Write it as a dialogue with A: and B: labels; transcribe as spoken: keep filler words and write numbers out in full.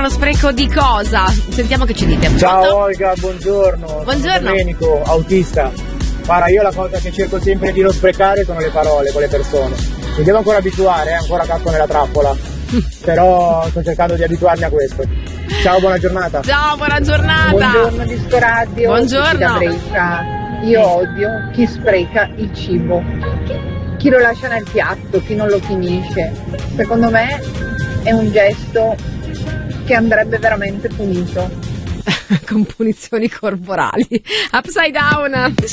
A: uno spreco di cosa? Sentiamo che ci dite.
B: Ciao
A: Pronto?
B: Olga, buongiorno.
A: Buongiorno.
B: Sono Domenico, autista. Guarda, io la cosa che cerco sempre di non sprecare sono le parole con le persone. Mi devo ancora abituare, eh, ancora casco nella trappola. Però sto cercando di abituarmi a questo. Ciao, buona giornata.
A: Ciao, buona giornata.
C: Buongiorno Disco Radio.
A: Buongiorno.
C: Da Brescia. Io odio chi spreca il cibo, chi lo lascia nel piatto, chi non lo finisce. Secondo me è un gesto che andrebbe veramente punito.
A: Con punizioni corporali. Upside Down.